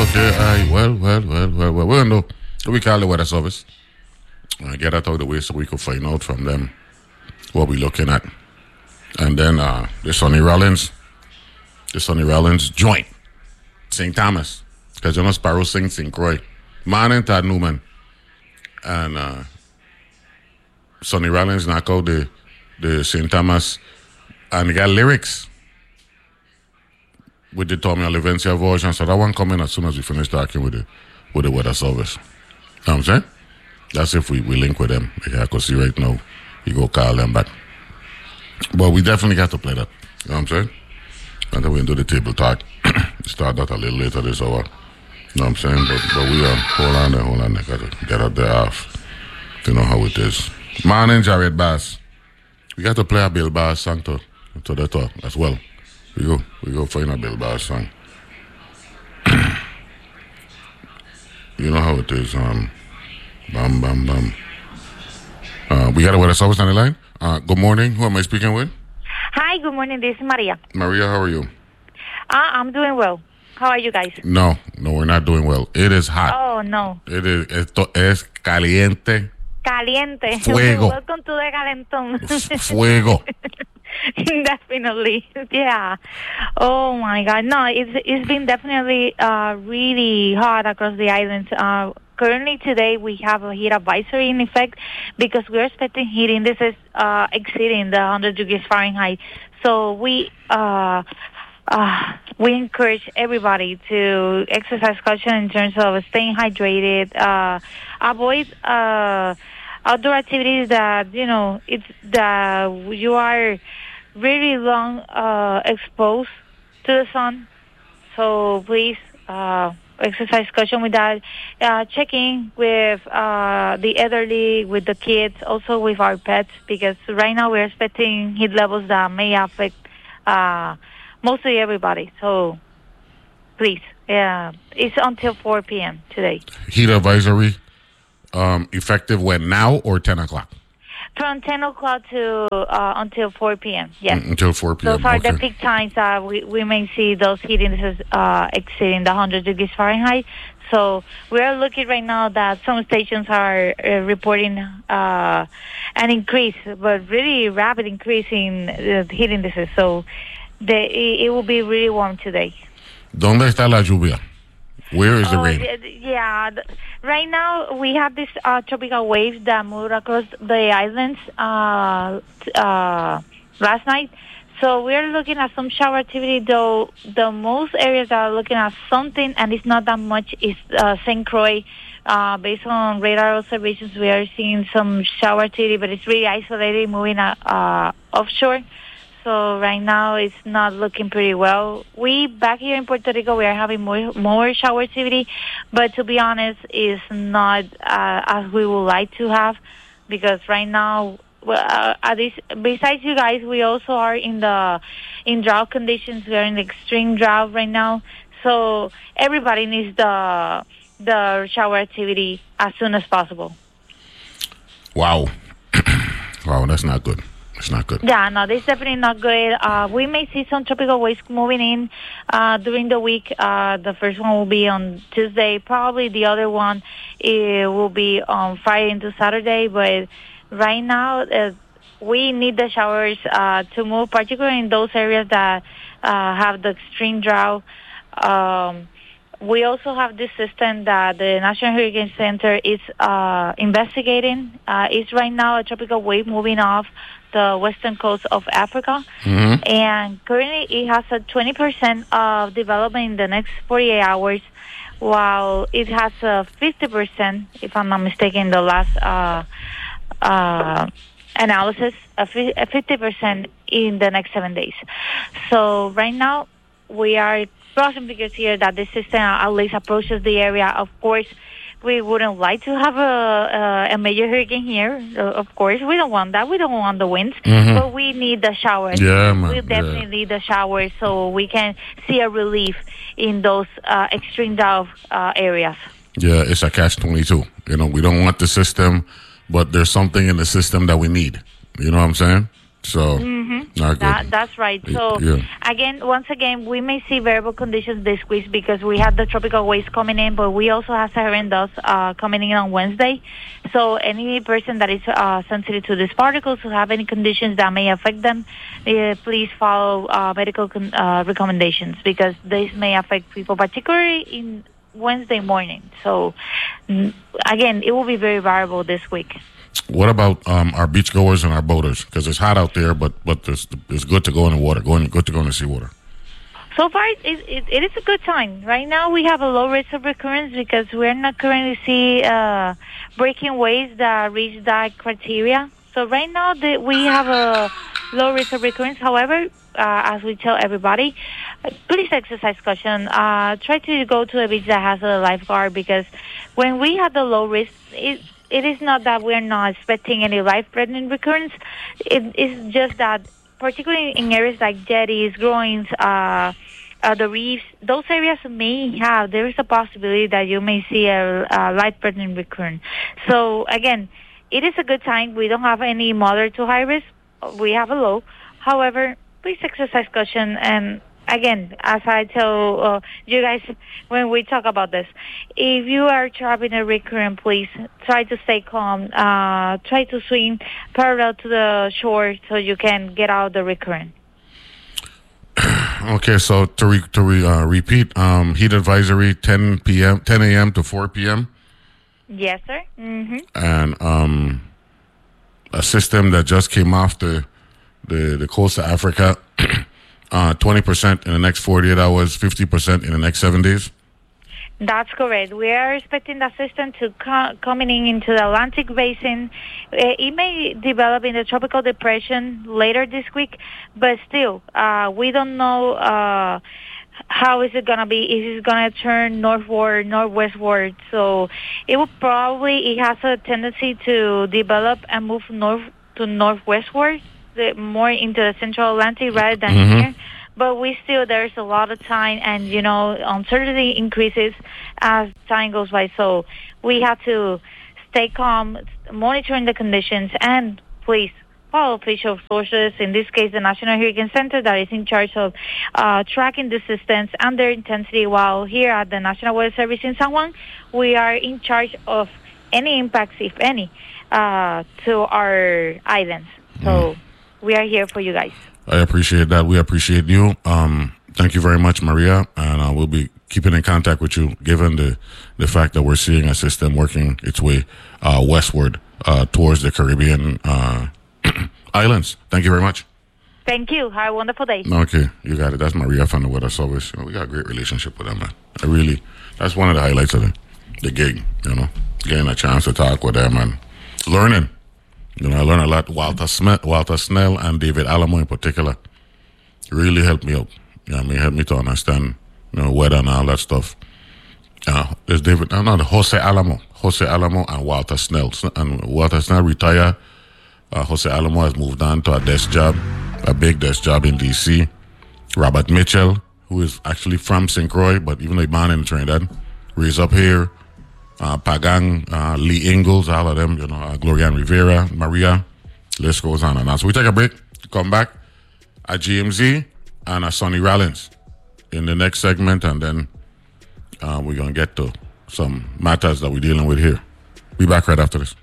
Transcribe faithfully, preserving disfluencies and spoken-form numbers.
Okay, I well, well, well, well, well. We know we call the weather service. Uh, get that out of the way so we could find out from them what we're looking at. And then uh, the Sonny Rollins, the Sonny Rollins joint, Saint Thomas, because you know Sparrow sings Saint Croix, Man and Todd Newman, and uh, Sonny Rollins knock out the the Saint Thomas, and he got lyrics with the Tommy Olivencia version. So that one coming as soon as we finish talking with the with the weather service. You know what I'm saying? That's if we, we link with them. Yeah, I can see right now. You go call them back. But we definitely got to play that. You know what I'm saying? And then we can do the table talk. Start that a little later this hour. You know what I'm saying? But but we um hold on there, hold on there. Gotta get out there off. You know how it is. Morning, Jared Bass. We got to play a Bill Bass song to, to the talk as well. We go we go find a Bill Bass song. You know how it is. Um Bam bam bam. Uh, we got a weather service on the line. Uh, good morning. Who am I speaking with? Hi, good morning. This is Maria. Maria, how are you? Uh, I'm doing well. How are you guys? No, no, we're not doing well. It is hot. Oh, no. It is, esto es caliente. Caliente. Fuego. Welcome to the Calentón. Fuego. Definitely. Yeah. Oh, my God. No, it's it's been definitely uh, really hot across the islands. Uh, currently today we have a heat advisory in effect because we're expecting heat indices uh, exceeding the one hundred degrees Fahrenheit. So we uh, uh, we encourage everybody to exercise caution in terms of staying hydrated, uh, avoid uh, outdoor activities that, you know, it's that you are really long uh, exposed to the sun. So please uh, exercise caution with that. Uh, checking with uh, the elderly, with the kids, also with our pets, because right now we're expecting heat levels that may affect uh, mostly everybody. So please, uh, it's until four p.m. today. Heat advisory um, effective when now or ten o'clock? From ten o'clock to uh, until four p.m. Yes. Mm, until four p.m. Those are okay. the peak times that we, we may see those heat indices uh, exceeding the one hundred degrees Fahrenheit. So we are looking right now that some stations are uh, reporting uh, an increase, but really rapid increase in uh, heat indices. So the, it, it will be really warm today. ¿Dónde está la lluvia? Where is the oh, rain? Yeah, right now we have this uh, tropical wave that moved across the islands uh, uh, last night. So we're looking at some shower activity, though the most areas that are looking at something, and it's not that much, is uh, Saint Croix. Uh, based on radar observations, we are seeing some shower activity, but it's really isolated, moving uh, uh, offshore. So right now it's not looking pretty well. We back here in Puerto Rico, we are having more more shower activity, but to be honest, it's not uh, as we would like to have, because right now, well, uh, at this, besides you guys, we also are in the in drought conditions. We are in extreme drought right now, so everybody needs the the shower activity as soon as possible. Wow, wow, that's not good. It's not good. Yeah, no, this is definitely not good. Uh, we may see some tropical waves moving in uh, during the week. Uh, the first one will be on Tuesday. Probably the other one it will be on Friday into Saturday. But right now, uh, we need the showers uh, to move, particularly in those areas that uh, have the extreme drought. Um, we also have this system that the National Hurricane Center is uh, investigating. Uh, it's right now a tropical wave moving off the western coast of Africa. Mm-hmm. And currently it has a twenty percent of development in the next forty-eight hours, while it has a fifty percent, if I'm not mistaken, the last uh, uh, analysis, a fifty percent in the next seven days. So right now we are crossing fingers here that the system at least approaches the area. Of course, we wouldn't like to have a, a, a major hurricane here. Uh, of course, we don't want that. We don't want the winds, mm-hmm. but we need the showers. Yeah, man. We definitely yeah. need the showers so we can see a relief in those uh, extreme drought uh, areas. Yeah, it's a catch twenty-two. You know, we don't want the system, but there's something in the system that we need. You know what I'm saying? So, mm-hmm. Not good. That, that's right. So, yeah. again, once again, we may see variable conditions this week because we had the tropical waves coming in, but we also have Saharan dust uh, coming in on Wednesday. So, any person that is uh, sensitive to these particles who have any conditions that may affect them, uh, please follow uh, medical con- uh, recommendations because this may affect people, particularly in Wednesday morning. So, mm, again, it will be very variable this week. What about um, our beachgoers and our boaters? Because it's hot out there, but but it's, it's good to go in the water. Going good to go in the seawater. So far, it, it, it is a good time. Right now, we have a low risk of recurrence because we're not currently see uh, breaking waves that reach that criteria. So right now, the, we have a low risk of recurrence. However, uh, as we tell everybody, please exercise caution. Uh, try to go to a beach that has a lifeguard because when we have the low risk, it It is not that we're not expecting any life-threatening recurrence. It is just that, particularly in areas like jetties, groins, uh, uh, the reefs, those areas may have, there is a possibility that you may see a, a life-threatening recurrence. So, again, it is a good time. We don't have any moderate to high risk. We have a low. However, please exercise caution and again, as I tell uh, you guys when we talk about this, if you are trapping a recurrent, please try to stay calm. Uh, try to swim parallel to the shore so you can get out the recurrent. Okay, so to re- to re- uh, repeat, um, heat advisory ten p.m., ten a.m. to four p.m. Yes, sir. Mm-hmm. And um, a system that just came off the the, the coast of Africa. Uh, twenty percent in the next forty-eight hours, fifty percent in the next seven days? That's correct. We are expecting the system to co- coming in into the Atlantic Basin. Uh, it may develop in the tropical depression later this week, but still, uh, we don't know uh, how is it going to be. Is it going to turn northward, northwestward? So it will probably, it has a tendency to develop and move north to northwestward, the, more into the central Atlantic rather than mm-hmm. here. But we still, there's a lot of time and, you know, uncertainty increases as time goes by. So we have to stay calm, monitoring the conditions, and please follow official sources, in this case, the National Hurricane Center that is in charge of uh, tracking the systems and their intensity, while here at the National Weather Service in San Juan, we are in charge of any impacts, if any, uh, to our islands. So mm. we are here for you guys. I appreciate that. We appreciate you. Um, thank you very much, Maria. And uh, we'll be keeping in contact with you, given the, the fact that we're seeing a system working its way uh, westward uh, towards the Caribbean uh, islands. Thank you very much. Thank you. Have a wonderful day. Okay, you got it. That's Maria from the Weather Service. You know, we got a great relationship with them, man. I really, that's one of the highlights of the, the gig, you know, getting a chance to talk with them and learning. You know, I learned a lot. Walter Smith, Walter Snell, and David Alamo in particular really helped me out. You know, I mean, helped me to understand, you know, weather and all that stuff. Uh, there's David, no, no, Jose Alamo, Jose Alamo, and Walter Snell. And Walter Snell retired. Uh, Jose Alamo has moved on to a desk job, a big desk job in D C. Robert Mitchell, who is actually from Saint Croix, but even though he's born in Trinidad, raised up here. Uh, Pagang, uh, Lee Ingalls, all of them, you know, uh, Glorian Rivera, Maria, list goes on and on. So we take a break, come back at G M Z and at Sonny Rollins in the next segment, and then uh, we're going to get to some matters that we're dealing with here. Be back right after this.